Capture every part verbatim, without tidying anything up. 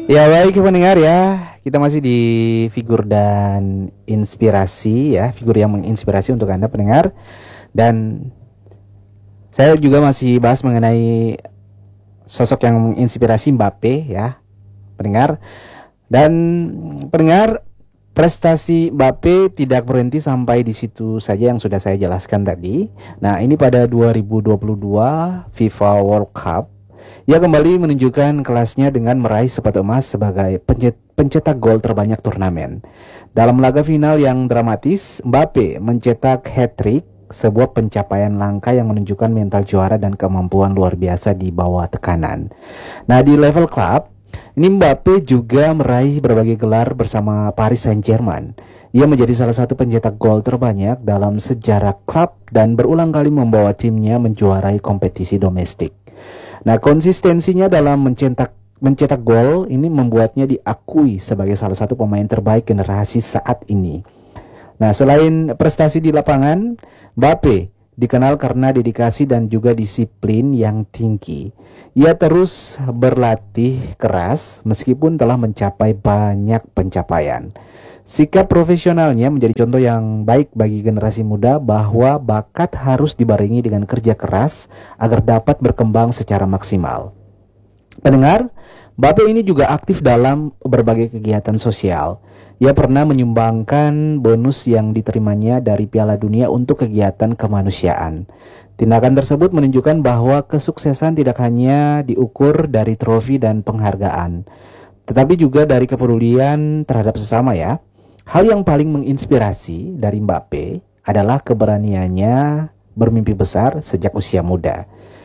Ya baik pendengar ya, kita masih di figur dan inspirasi ya, figur yang menginspirasi untuk Anda pendengar. Dan saya juga masih bahas mengenai sosok yang menginspirasi Mbappe ya, pendengar. Dan pendengar, prestasi Mbappe tidak berhenti sampai di situ saja yang sudah saya jelaskan tadi. Nah, ini pada dua ribu dua puluh dua FIFA World Cup, ia kembali menunjukkan kelasnya dengan meraih sepatu emas sebagai pencet- pencetak gol terbanyak turnamen. Dalam laga final yang dramatis, Mbappe mencetak hat-trick, sebuah pencapaian langka yang menunjukkan mental juara dan kemampuan luar biasa di bawah tekanan. Nah, di level klub, ini Mbappe juga meraih berbagai gelar bersama Paris Saint-Germain. Ia menjadi salah satu pencetak gol terbanyak dalam sejarah klub dan berulang kali membawa timnya menjuarai kompetisi domestik. Nah, konsistensinya dalam mencetak mencetak gol ini membuatnya diakui sebagai salah satu pemain terbaik generasi saat ini. Nah, selain prestasi di lapangan, Mbappe dikenal karena dedikasi dan juga disiplin yang tinggi. Ia terus berlatih keras meskipun telah mencapai banyak pencapaian. Sikap profesionalnya menjadi contoh yang baik bagi generasi muda bahwa bakat harus dibarengi dengan kerja keras agar dapat berkembang secara maksimal. Pendengar, Mbappe ini juga aktif dalam berbagai kegiatan sosial. Ia pernah menyumbangkan bonus yang diterimanya dari Piala Dunia untuk kegiatan kemanusiaan. Tindakan tersebut menunjukkan bahwa kesuksesan tidak hanya diukur dari trofi dan penghargaan, tetapi juga dari kepedulian terhadap sesama ya. Hal yang paling menginspirasi dari Mbappe adalah keberaniannya bermimpi besar sejak usia muda.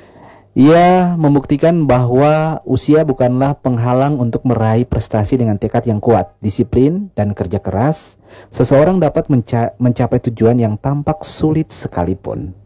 Ia membuktikan bahwa usia bukanlah penghalang untuk meraih prestasi. Dengan tekad yang kuat, disiplin, dan kerja keras. Seseorang dapat menca- mencapai tujuan yang tampak sulit sekalipun.